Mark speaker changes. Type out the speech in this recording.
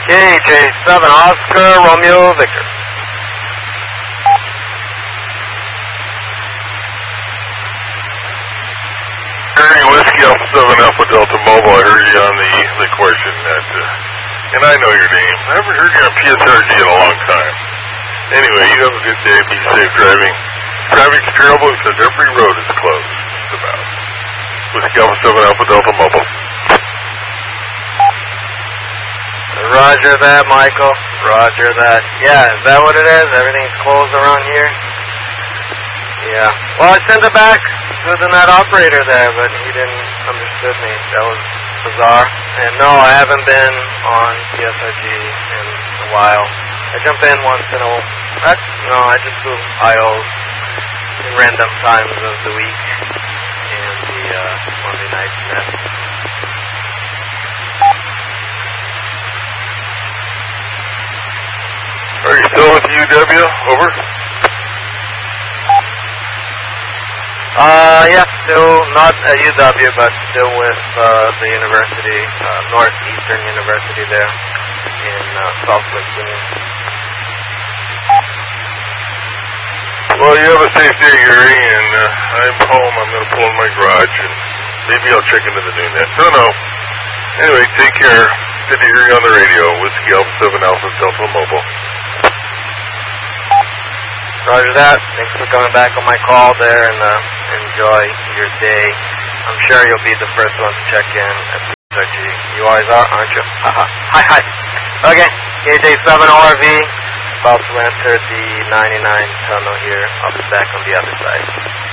Speaker 1: KJ7 Oscar Romeo Victor.
Speaker 2: Harry Whiskey Alpha 7 Alpha Delta Mobile, I heard you on the question that, and I know your name. I haven't heard you on PSRG in a long time. Anyway, you have a good day. Be safe driving. Traffic's terrible because every road is closed. Just about. Whiskey Alpha 7 Alpha Delta Mobile.
Speaker 1: Roger that, Michael. Roger that. Yeah, is that what it is? Everything's closed around here? Yeah. Well, I sent it back to the net operator there, but he didn't understood me. That was bizarre. And no, I haven't been on PSRG in a while. I jump in once in a while. I just do IOs in random times of the week and the Monday night net.
Speaker 2: Are you still with UW? Over?
Speaker 1: Yeah, still not at UW, but still with the university, Northeastern University there in Southwest Union.
Speaker 2: Well, you have a safe day, Gary, and I'm home. I'm going to pull in my garage, and maybe I'll check into the new net. Don't know. Anyway, take care. Good to hear you on the radio. Whiskey Alpha 7 Alpha Delta Mobile.
Speaker 1: Roger that. Thanks for coming back on my call there, and enjoy your day. I'm sure you'll be the first one to check in at PSRG. You always are, aren't you? Hi. Okay, KJ7ORV. About to enter the 99 tunnel here. I'll be back on the other side.